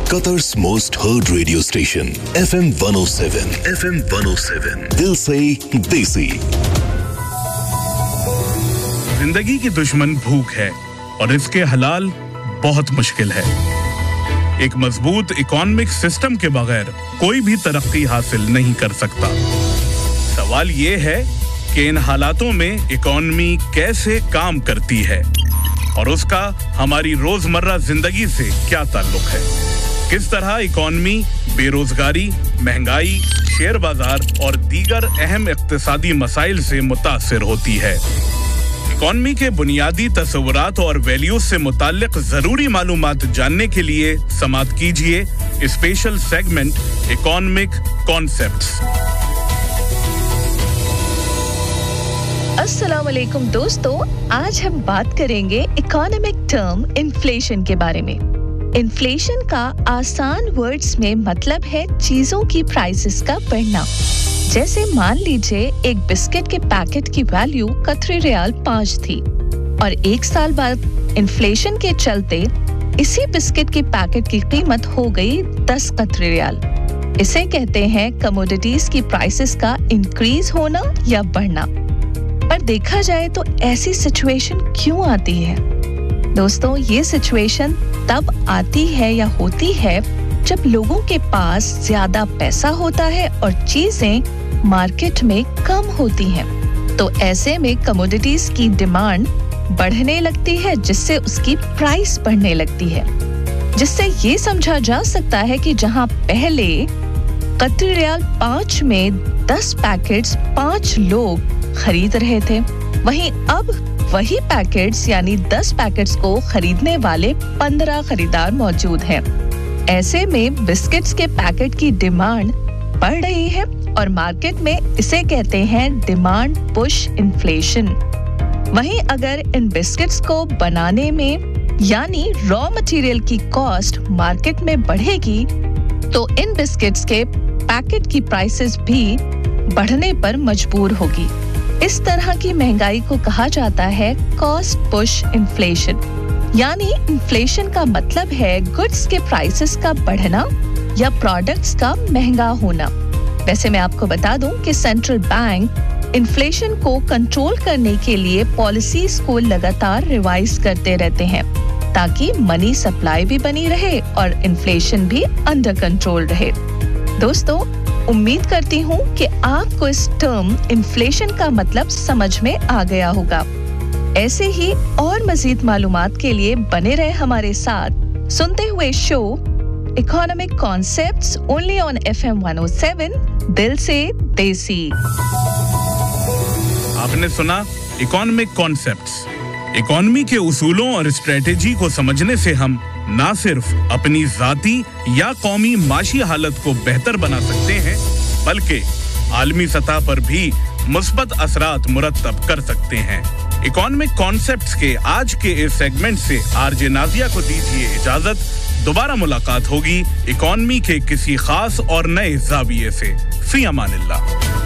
Qatar's most heard radio station, FM 107. FM 107. दिल से देसी. जिंदगी की दुश्मन भूख है और इसके हलाल बहुत मुश्किल है. एक मजबूत इकोनॉमिक सिस्टम के बगैर कोई भी तरक्की हासिल नहीं कर सकता. सवाल ये है कि इन हालातों में इकोनॉमी कैसे काम करती है और उसका हमारी रोजमर्रा जिंदगी से क्या ताल्लुक है. किस तरह इकोनॉमी बेरोजगारी, महंगाई, शेयर बाजार और दीगर अहम इक्तिसादी मसाइल से मुतासिर होती है. इकोनॉमी के बुनियादी तस्वुरात और वैल्यूज से मुताल्लिक जरूरी मालूमात जानने के लिए समाअत कीजिए स्पेशल सेगमेंट इकोनॉमिक कॉन्सेप्ट्स. अस्सलाम वालेकुम दोस्तों, आज हम बात करेंगे इकोनॉमिक टर्म इन्फ्लेशन के बारे में. इन्फ्लेशन का आसान वर्ड्स में मतलब है चीजों की प्राइसेस का बढ़ना. जैसे मान लीजिए एक बिस्किट के पैकेट की वैल्यू कतरी रियाल 5 थी और 1 साल बाद इन्फ्लेशन के चलते इसी बिस्किट के पैकेट की कीमत हो गई 10 कतरी रियाल. इसे कहते हैं कमोडिटीज की प्राइसेस का इंक्रीज होना या बढ़ना. पर देखा जाए तो ऐसी सिचुएशन क्यों आती है? दोस्तों, ये सिचुएशन तब आती है या होती है जब लोगों के पास ज्यादा पैसा होता है और चीजें मार्केट में कम होती हैं. तो ऐसे में कमोडिटीज की डिमांड बढ़ने लगती है जिससे उसकी प्राइस बढ़ने लगती है. जिससे ये समझा जा सकता है कि जहां पहले कतरी रियाल 5 में 10 पैकेट्स 5 लोग खरीद रहे थे, वहीं अब वही पैकेट्स यानी 10 पैकेट्स को खरीदने वाले 15 खरीदार मौजूद हैं. ऐसे में बिस्किट्स के पैकेट की डिमांड बढ़ रही है और मार्केट में इसे कहते हैं डिमांड पुश इन्फ्लेशन. वहीं अगर इन बिस्किट्स को बनाने में यानी रॉ मटेरियल की कॉस्ट मार्केट में बढ़ेगी तो इन बिस्किट्स के पैकेट की प्राइसेस भी बढ़ने पर मजबूर होगी. इस तरह की महंगाई को कहा जाता है कॉस्ट पुश इन्फ्लेशन. यानी इन्फ्लेशन का मतलब है गुड्स के प्राइसेस का बढ़ना या प्रोडक्ट्स का महंगा होना. वैसे मैं आपको बता दूं कि सेंट्रल बैंक इन्फ्लेशन को कंट्रोल करने के लिए पॉलिसीज को लगातार रिवाइज करते रहते हैं ताकि मनी सप्लाई भी बनी रहे और इन्फ्लेशन भी अंडर कंट्रोल रहे. दोस्तों, उम्मीद करती हूँ कि आपको इस टर्म इन्फ्लेशन का मतलब समझ में आ गया होगा. ऐसे ही और मजीद मालूमात के लिए बने रहे हमारे साथ. सुनते हुए show economic concepts only on FM 107 दिल से देसी. आपने सुना इकोनॉमिक कॉन्सेप्ट्स. इकोनॉमी के उसूलों और स्ट्रेटेजी को समझने से हम ना सिर्फ अपनी जाती या कौमी माशी हालत को बेहतर बना सकते हैं बल्कि आलमी सतह पर भी मुस्बत असरात मुरत्तब कर सकते हैं. इकोनॉमिक कॉन्सेप्ट्स के आज के इस सेगमेंट से आरजे नाजिया को दीजिए इजाजत. दोबारा मुलाकात होगी इकोनॉमी के किसी खास और नए जाविये से. फी अमानिल्लाह.